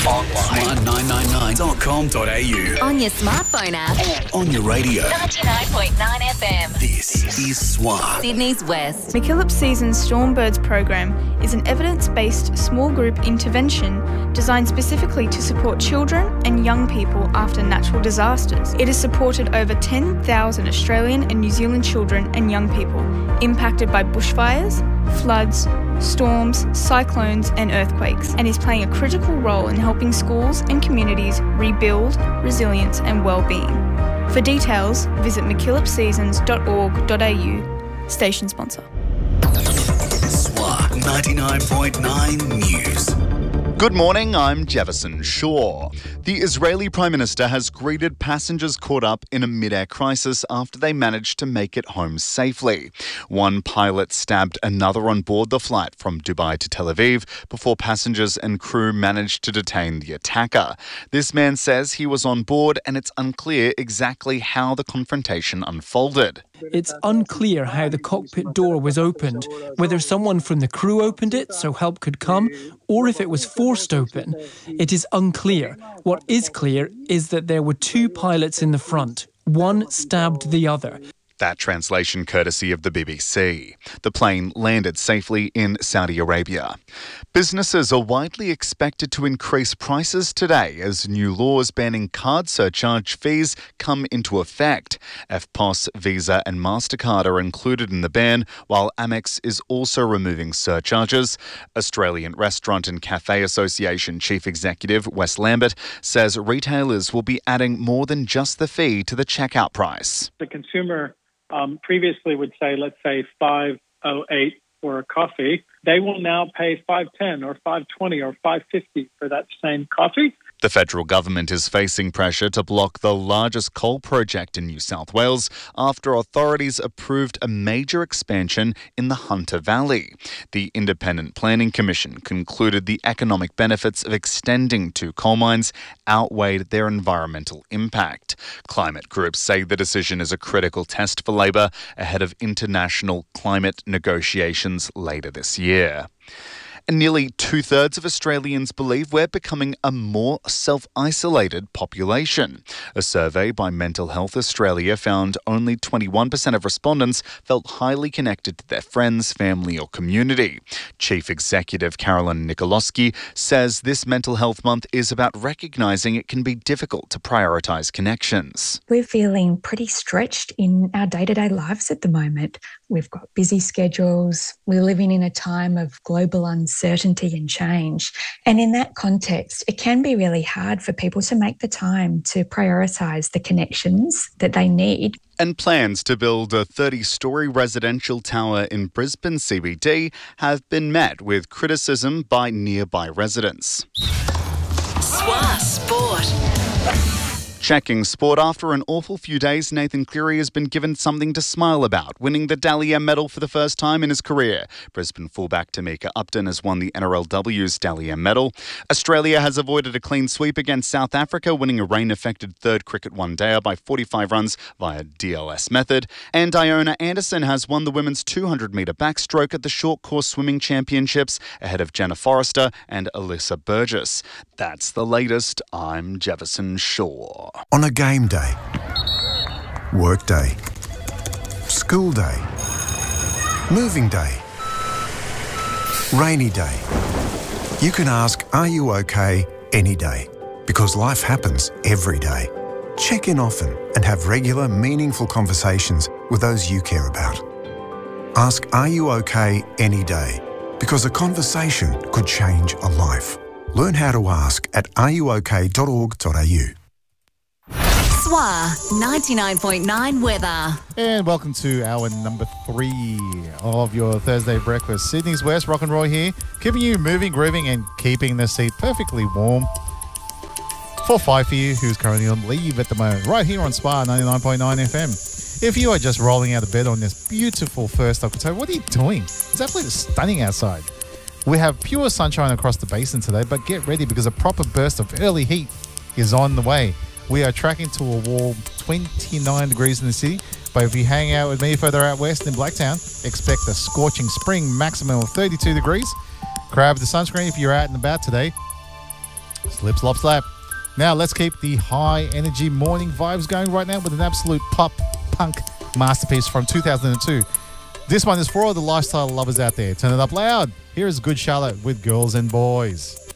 Online. Smart999.com.au. On your smartphone app. On your radio. 99.9 FM. This is SWA. Sydney's West. McKillop Season's Stormbirds program is an evidence-based small group intervention designed specifically to support children and young people after natural disasters. It has supported over 10,000 Australian and New Zealand children and young people impacted by bushfires, floods, storms, cyclones and earthquakes, and is playing a critical role in helping schools and communities rebuild resilience and well-being. For details, visit mckillopseasons.org.au. Station sponsor. SWA 99.9 News. Good morning, I'm Jefferson Shaw. The Israeli Prime Minister has greeted passengers caught up in a mid-air crisis after they managed to make it home safely. One pilot stabbed another on board the flight from Dubai to Tel Aviv before passengers and crew managed to detain the attacker. This man says he was on board and it's unclear exactly how the confrontation unfolded. It's unclear how the cockpit door was opened, whether someone from the crew opened it so help could come, or if it was forced open. It is unclear. What is clear is that there were two pilots in the front. One stabbed the other. That translation courtesy of the BBC. The plane landed safely in Saudi Arabia. Businesses are widely expected to increase prices today as new laws banning card surcharge fees come into effect. EFTPOS, Visa and MasterCard are included in the ban, while Amex is also removing surcharges. Australian Restaurant and Cafe Association Chief Executive Wes Lambert says retailers will be adding more than just the fee to the checkout price. The consumer previously would say, let's say $5.08 for a coffee. They will now pay $5.10 or $5.20 or $5.50 for that same coffee. The federal government is facing pressure to block the largest coal project in New South Wales after authorities approved a major expansion in the Hunter Valley. The Independent Planning Commission concluded the economic benefits of extending two coal mines outweighed their environmental impact. Climate groups say the decision is a critical test for Labor ahead of international climate negotiations later this year. And nearly two-thirds of Australians believe we're becoming a more self-isolated population. A survey by Mental Health Australia found only 21% of respondents felt highly connected to their friends, family or community. Chief Executive Carolyn Nikolowski says this Mental Health Month is about recognising it can be difficult to prioritise connections. We're feeling pretty stretched in our day-to-day lives at the moment. We've got busy schedules. We're living in a time of global uncertainty and change. And in that context, it can be really hard for people to make the time to prioritise the connections that they need. And plans to build a 30-storey residential tower in Brisbane CBD have been met with criticism by nearby residents. SWA Sport. Checking sport, after an awful few days, Nathan Cleary has been given something to smile about, winning the Dally M medal for the first time in his career. Brisbane fullback Tamika Upton has won the NRLW's Dally M medal. Australia has avoided a clean sweep against South Africa, winning a rain-affected third cricket one-dayer by 45 runs via DLS method. And Iona Anderson has won the women's 200-metre backstroke at the Short Course Swimming Championships ahead of Jenna Forrester and Alyssa Burgess. That's the latest. I'm Jefferson Shaw. On a game day, work day, school day, moving day, rainy day, you can ask, are you okay, any day? Because life happens every day. Check in often and have regular, meaningful conversations with those you care about. Ask, are you okay, any day? Because a conversation could change a life. Learn how to ask at areyouok.org.au. SWA 99.9 weather. And welcome to hour number 3 of your Thursday breakfast. Sydney's West, Rock and Roy here, keeping you moving, grooving and keeping the seat perfectly warm. For Five for you, who's currently on leave at the moment, right here on SPA 99.9 FM. If you are just rolling out of bed on this beautiful 1st October, what are you doing? It's absolutely stunning outside. We have pure sunshine across the basin today, but get ready because a proper burst of early heat is on the way. We are tracking to a warm 29 degrees in the city, but if you hang out with me further out west in Blacktown, expect a scorching spring maximum of 32 degrees. Grab the sunscreen if you're out and about today. Slip, slop, slap. Now let's keep the high energy morning vibes going right now with an absolute pop punk masterpiece from 2002. This one is for all the lifestyle lovers out there. Turn it up loud. Here is Good Charlotte with Girls and Boys.